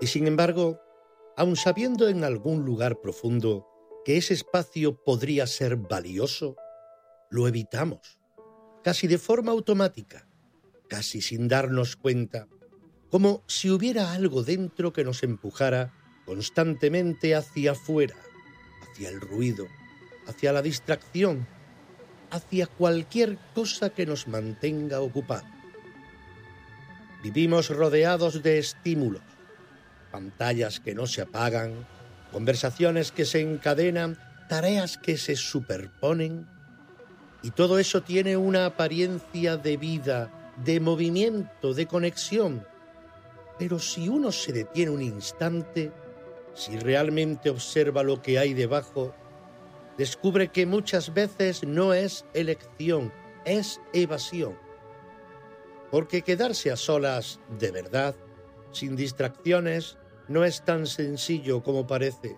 Y sin embargo, aun sabiendo en algún lugar profundo que ese espacio podría ser valioso, lo evitamos, casi de forma automática, casi sin darnos cuenta, como si hubiera algo dentro que nos empujara constantemente hacia afuera, hacia el ruido, hacia la distracción, hacia cualquier cosa que nos mantenga ocupados. Vivimos rodeados de estímulos, pantallas que no se apagan, conversaciones que se encadenan, tareas que se superponen, y todo eso tiene una apariencia de vida, de movimiento, de conexión. Pero si uno se detiene un instante, si realmente observa lo que hay debajo, descubre que muchas veces no es elección, es evasión. Porque quedarse a solas de verdad, sin distracciones, no es tan sencillo como parece.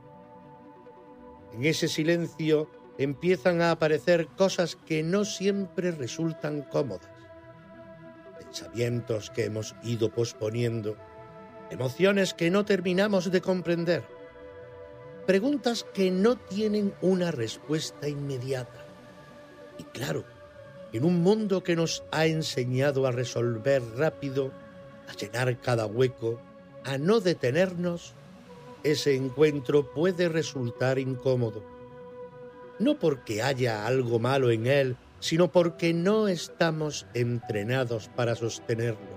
En ese silencio empiezan a aparecer cosas que no siempre resultan cómodas. Pensamientos que hemos ido posponiendo, emociones que no terminamos de comprender, preguntas que no tienen una respuesta inmediata. Y claro, en un mundo que nos ha enseñado a resolver rápido, a llenar cada hueco, a no detenernos, ese encuentro puede resultar incómodo. No porque haya algo malo en él, sino porque no estamos entrenados para sostenerlo.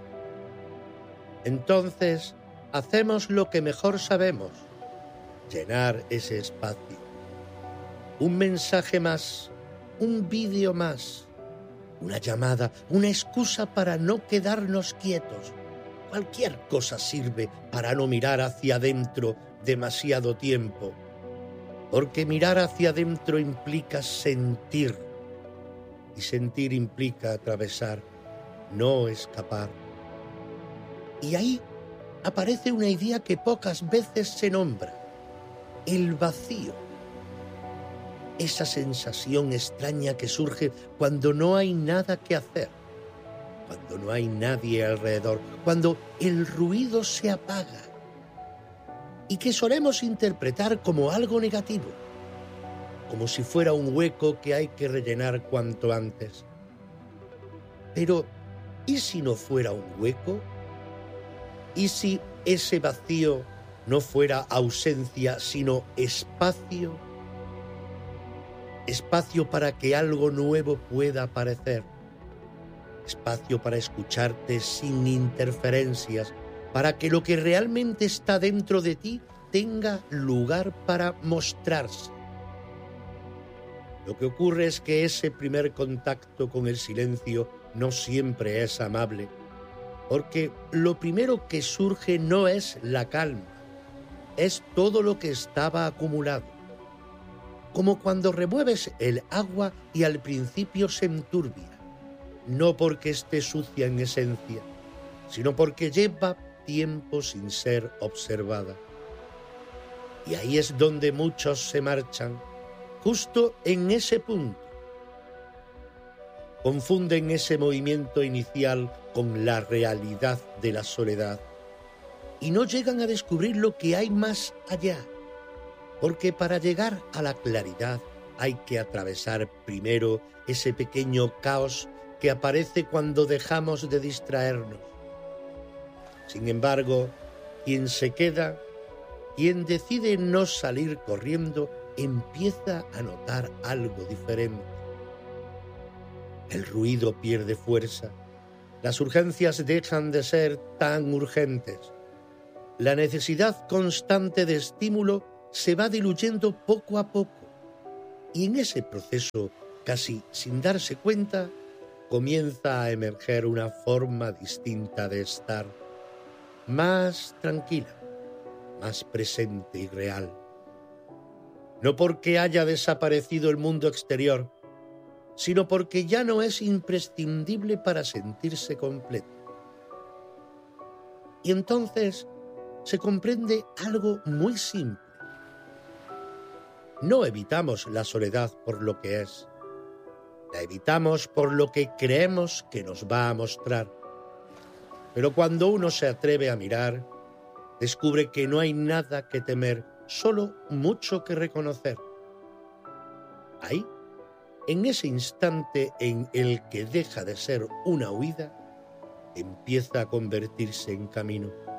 Entonces, hacemos lo que mejor sabemos: llenar ese espacio. Un mensaje más, un vídeo más, una llamada, una excusa para no quedarnos quietos. Cualquier cosa sirve para no mirar hacia adentro demasiado tiempo, porque mirar hacia adentro implica sentir, y sentir implica atravesar, no escapar. Y ahí aparece una idea que pocas veces se nombra: el vacío. Esa sensación extraña que surge cuando no hay nada que hacer, cuando no hay nadie alrededor, cuando el ruido se apaga, y que solemos interpretar como algo negativo, como si fuera un hueco que hay que rellenar cuanto antes. Pero, ¿y si no fuera un hueco? ¿Y si ese vacío no fuera ausencia, sino espacio? Espacio para que algo nuevo pueda aparecer. Espacio para escucharte sin interferencias, para que lo que realmente está dentro de ti tenga lugar para mostrarse. Lo que ocurre es que ese primer contacto con el silencio no siempre es amable, porque lo primero que surge no es la calma, es todo lo que estaba acumulado. Como cuando remueves el agua y al principio se enturbia, no porque esté sucia en esencia, sino porque lleva tiempo sin ser observada. Y ahí es donde muchos se marchan, justo en ese punto. Confunden ese movimiento inicial con la realidad de la soledad y no llegan a descubrir lo que hay más allá, porque para llegar a la claridad hay que atravesar primero ese pequeño caos que aparece cuando dejamos de distraernos. Sin embargo, quien se queda, quien decide no salir corriendo, empieza a notar algo diferente. El ruido pierde fuerza, las urgencias dejan de ser tan urgentes. La necesidad constante de estímulo se va diluyendo poco a poco, y en ese proceso, casi sin darse cuenta, comienza a emerger una forma distinta de estar, más tranquila, más presente y real. No porque haya desaparecido el mundo exterior, sino porque ya no es imprescindible para sentirse completo. Y entonces se comprende algo muy simple. No evitamos la soledad por lo que es, la evitamos por lo que creemos que nos va a mostrar. Pero cuando uno se atreve a mirar, Descubre que no hay nada que temer, solo mucho que reconocer. Ahí, en ese instante en el que deja de ser una huida, empieza a convertirse en camino.